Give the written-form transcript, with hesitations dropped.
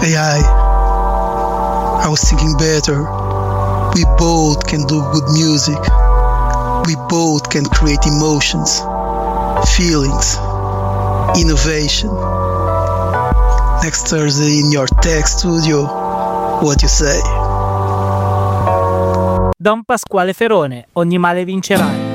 AI, I was thinking better. We both can do good music. We both can create emotions, feelings, innovation. Next Thursday in your tech studio, what you say? Don Pasquale Ferone, Ogni male vincerà.